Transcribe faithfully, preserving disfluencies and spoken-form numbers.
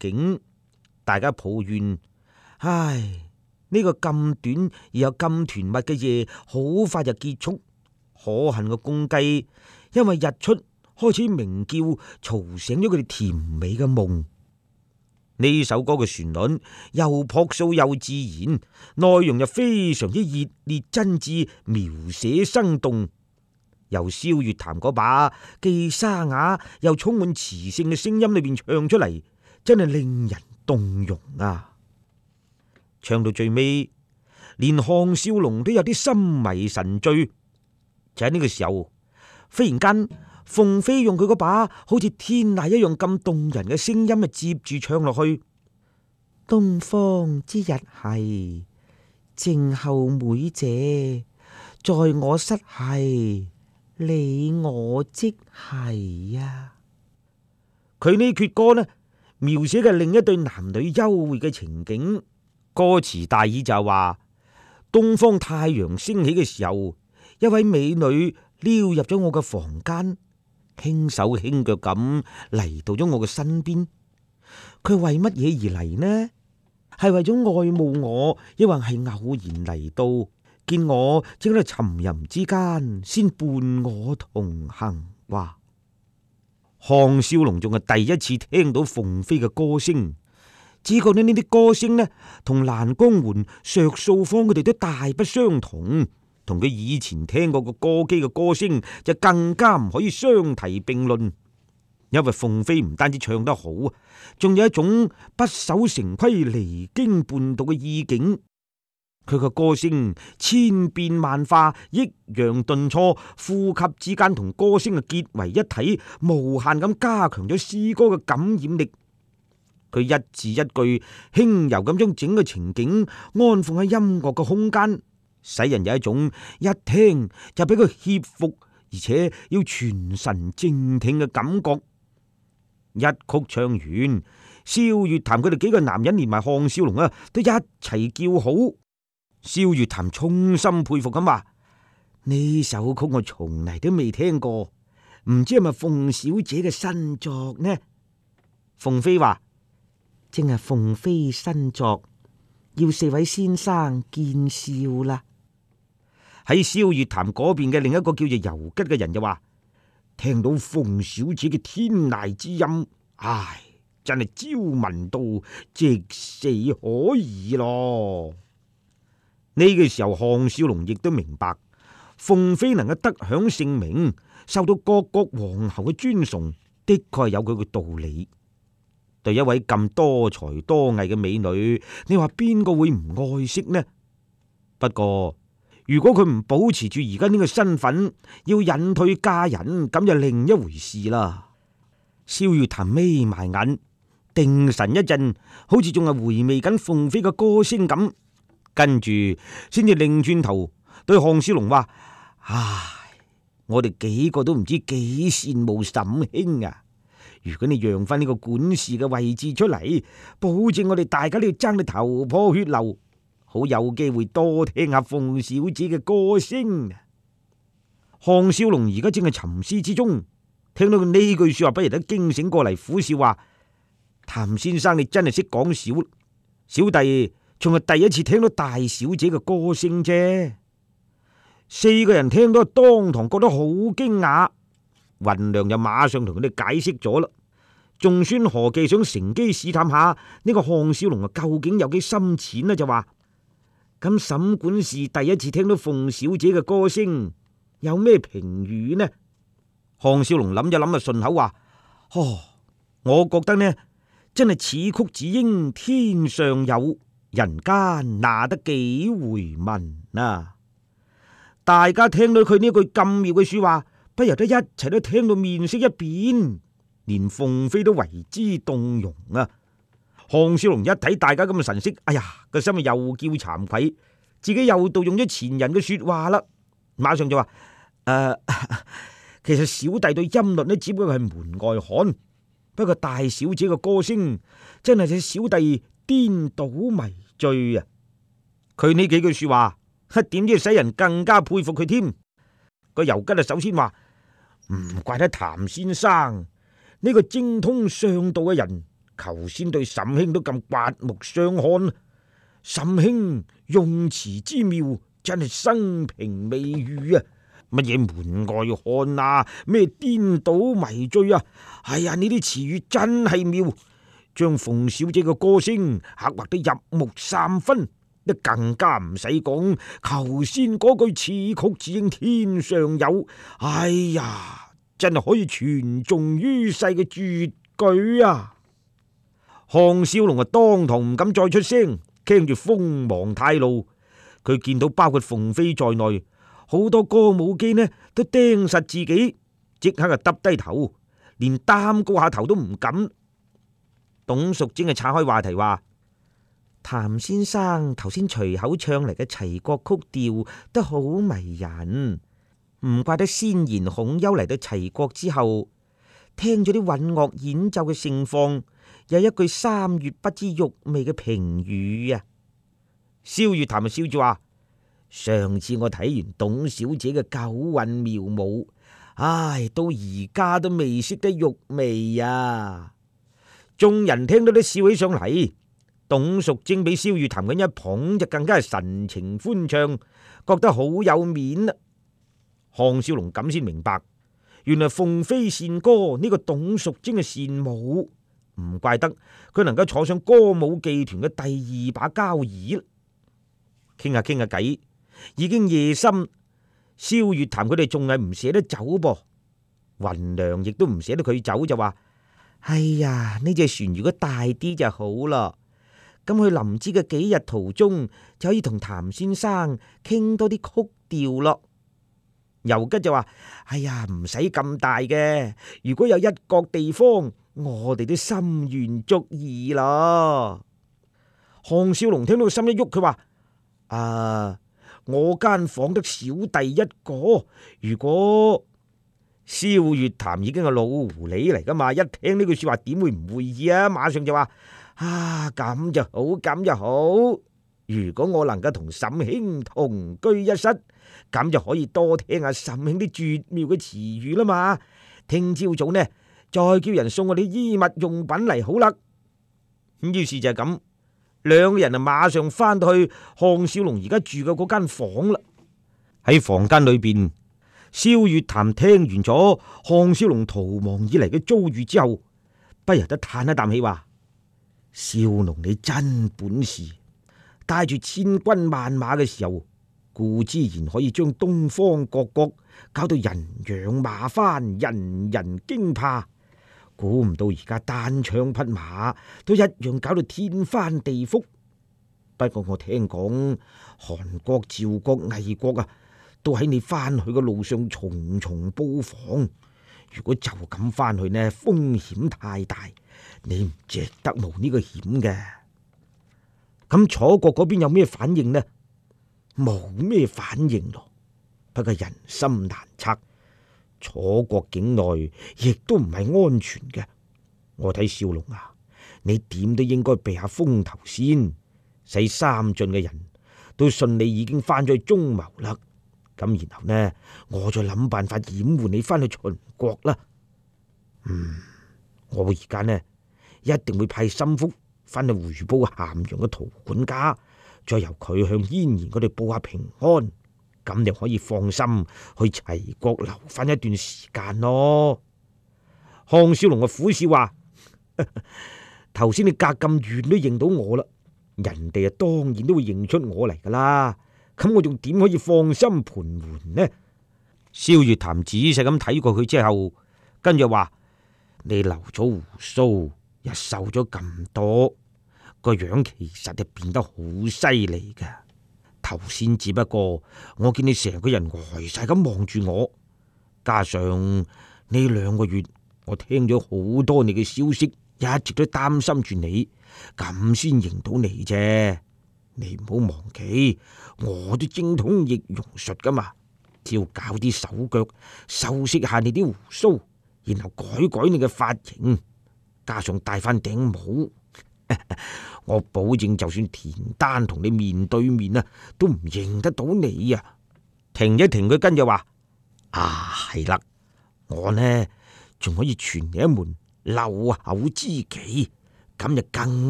景，大家抱怨：唉，呢個咁短而又咁團密嘅夜，好快就結束。可恨嘅公雞因為日出開始鳴叫，嘈醒咗佢哋甜美嘅夢。呢首歌嘅旋律又樸素又自然，內容又非常之熱烈真摯，描寫生動。由蕭月潭嗰把既沙啞又充滿磁性嘅聲音裏邊唱出嚟，真係令人動容啊！唱到最尾，連項少龍都有啲心迷神醉。就喺呢個時候，忽然間，鳳飛用佢嗰把好似天籟一樣咁動人嘅聲音啊，接住唱落去：東方之日係靜后妹姐，在我室係你我即係啊！佢呢闕歌呢，描寫嘅另一對男女幽會嘅情景，歌詞大意就係話：東方太陽升起嘅時候，一位美女溜入咗我嘅房間，輕手輕腳咁嚟到咗我嘅身邊。佢為乜嘢而嚟呢？係為咗愛慕我，抑或係偶然嚟到，見我正喺度沉吟之間，先伴我同行？哇！項少龍仲係第一次聽到鳳飛嘅歌聲，只覺得呢啲歌聲呢，同蘭江媛、石素芳佢哋都大不相同。同佢以前聽過個歌姬嘅歌聲就更加唔可以相提並論，因為鳳飛唔單止唱得好，仲有一種不守成規、離經叛道嘅意境。佢個歌聲千變萬化，抑揚頓挫，呼吸之間同歌聲嘅結為一體，無限咁加強咗詩歌嘅感染力。佢一字一句輕柔咁將整個情景安放喺音樂嘅空間，使人有一種一聽就俾佢挾服，而且要全神靜聽嘅感覺。一曲唱完，蕭月潭佢哋幾個男人連埋項少龍啊，都一齊叫好。蕭月潭衷心佩服咁話：呢首曲我從嚟都未聽過，唔知係咪鳳小姐嘅新作呢？鳳飛話：正係鳳飛新作，要四位先生見笑啦。喺蕭月潭嗰邊嘅另一個叫做游吉嘅人就話：聽到鳳小姐嘅天籟之音，唉，真係朝聞道，夕死可矣咯。呢個時候，項少龍亦都明白，鳳飛能夠得享盛名，受到各國皇后嘅尊崇，的確係有佢嘅道理。對一位咁多才多藝嘅美女，你話邊個會唔愛惜呢？不過如果佢唔保持住而家呢個身份，要隱退嫁人，咁就另一回事啦。蕭月潭眯埋眼，定神一陣，好似仲係回味緊鳳飛嘅歌聲咁。跟住先至擰轉頭對項少龍話：唉，我哋幾個都唔知幾羨慕沈兄啊！如果你讓翻呢個管事嘅位置出嚟，保證我哋大家都要爭到頭破血流，好有機會多聽下鳳小姐嘅歌聲。項少龍而家正係沉思之中，聽到佢呢句說話，不由得驚醒過嚟，苦笑話：譚先生，你真係識講笑，小弟仲係第一次聽到大小姐嘅歌聲啫。四個人聽到當堂覺得好驚訝，雲良就馬上同佢哋解釋咗啦。仲孫何忌想乘機試探下呢個項少龍啊，究竟有幾深淺呢？就話咁沈管事第一次聽到鳳小姐嘅歌聲，有咩評語呢？項少龍諗一諗就順口話：哦，我覺得呢，真係此曲只應天上有，人間哪得幾回聞啊！大家聽到佢呢句咁妙嘅說話，不由得一齊都聽到面色一變，連鳳飛都為之動容啊！項少龍一睇大家咁嘅神色，哎呀，個心又叫慚愧，自己又盜用咗前人嘅說話啦，馬上就話：誒、呃，其實小弟對音律呢，只不過係門外漢，不過大小姐嘅歌聲真係使小弟顛倒迷醉啊！佢呢幾句說話，點知使人更加佩服佢添。個游吉啊，首先話唔怪得譚先生呢個精通上道嘅人求先對沈兄都咁刮目相看，沈兄用詞之妙真係生平未遇啊！乜嘢門外漢啊，咩顛倒迷醉啊，哎呀，呢啲詞語真係妙，將鳳小姐嘅歌聲刻畫得入木三分。一更加唔使講，求先嗰句此曲只應天上有，哎呀，真係可以傳頌於世嘅絕句啊！項少龍啊，當堂唔敢再出聲，驚住鋒芒太露。佢見到包括鳳飛在內好多歌舞姬呢，都盯實自己，即刻就耷低頭，連擔高下頭都唔敢。董淑貞啊，岔開話題話：譚先生頭先隨口唱嚟嘅齊國曲調都好迷人，唔怪得先賢孔丘嚟到齊國之後，聽咗啲韻樂演奏嘅盛況，有一句三月不知肉味嘅評語啊。蕭月潭就笑住話：上次我睇完董小姐嘅九韻妙舞，唉，到而家都未識得肉味啊！眾人聽到都笑起上嚟。董淑貞俾蕭月潭咁一捧，就更加係神情歡暢，覺得好有面啦。項少龍咁先明白，原來鳳飛善歌，呢個董淑貞嘅善舞，唔怪得佢能夠坐上歌舞伎團嘅第二把交椅啦。傾下傾下偈，已經夜深，蕭月潭佢哋仲係唔捨得走噃。雲娘亦都唔捨得佢走，就話：哎呀，呢隻船如果大啲就好啦。咁去林芝嘅幾日途中，就可以同譚先生傾多啲曲調咯。游吉就話：哎呀，唔使咁大嘅，如果有一角地方，我哋都心願足矣咯。項少龍聽到心一喐，佢話：啊，我間房得小弟一個，如果蕭月潭已經係老狐狸嚟噶嘛，一聽呢句說話點會唔會意啊？馬上就話：啊，咁就好，咁就好。如果我能夠同沈兄同居一室，咁就可以多聽下沈兄啲絕妙嘅詞語啦嘛。聽朝早呢，再叫人送我啲衣物用品嚟好啦。咁於是就係咁，兩個人啊馬上翻到去項少龍而家住嘅嗰間房啦。喺房間裏邊，蕭月潭聽完咗項少龍逃亡以嚟嘅遭遇之後，不由得嘆一啖氣話：少龍你真本事，帶住千軍萬馬嘅時候，固之然可以將東方各國搞到人仰馬翻，人人驚怕。估唔到而家單槍匹馬都一樣搞到天翻地覆。不過我聽講韓國、趙國、魏國啊，都喺你翻去嘅路上重重布防。如果就咁翻去呢，風險太大，你唔值得冒呢個險嘅。咁楚國嗰邊有咩反應呢？冇咩反應咯。不過人心難測，楚國境內亦都唔係安全嘅。我睇少龍啊，你點都應該避下風頭先，使三晉嘅人都信你已經翻咗去中牟啦。咁然後呢，我再諗辦法掩護你翻去秦國啦。嗯，我而家呢一定會派心腹翻去回報咸陽嘅陶管家，再由佢向燕然嗰度報下平安，咁就可以放心去齊國留翻一段時間咯。項少龍嘅苦笑話：頭先你隔咁遠都認到我啦，人哋啊當然都會認出我嚟噶啦。咁我仲點可以放心盤桓呢？蕭月潭仔細咁睇過佢之後，跟住話：你留咗鬍鬚，又瘦咗咁多，個樣其實就變得好犀利㗎。頭先只不過我見你成個人呆晒咁望住我，加上呢兩個月我聽咗好多你嘅消息，一直都擔心住你，咁先認到你啫。你唔好忘記，我都精通易容術噶嘛，只要搞啲手腳，修飾下你啲鬍鬚，然後改改你嘅髮型，加上戴翻頂帽，我保證就算田丹同你面對面啊，都唔認得到你啊！停一停，佢跟住話：啊，係啦，我呢仲可以傳你一門漏口之技， 咁就更